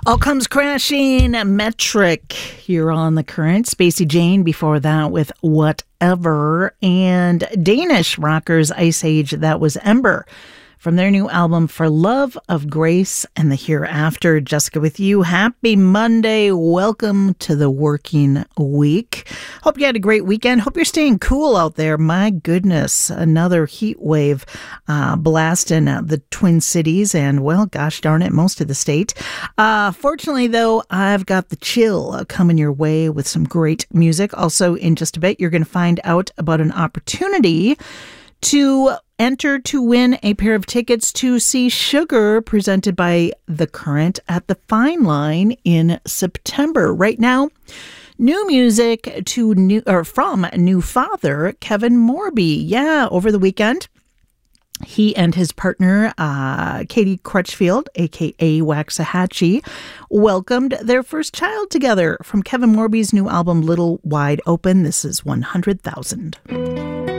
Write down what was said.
All Comes Crashing, Metric. You're on The Current. Spacey Jane before that with Whatever. And Danish rockers Ice Age, that was Ember. From their new album, For Love of Grace and the Hereafter. Jessica with you. Happy Monday. Welcome to the working week. Hope you had a great weekend. Hope you're staying cool out there. My goodness, another heat wave blasting the Twin Cities and, well, gosh darn it, most of the state. Fortunately, though, I've got the chill coming your way with some great music. Also, in just a bit, you're going to find out about an opportunity to enter to win a pair of tickets to see Sugar presented by The Current at the Fine Line in September. Right now, new music from new father Kevin Morby. Yeah, over the weekend, he and his partner, Katie Crutchfield, a.k.a. Waxahachie, welcomed their first child together. From Kevin Morby's new album, Little Wide Open, this is 100,000.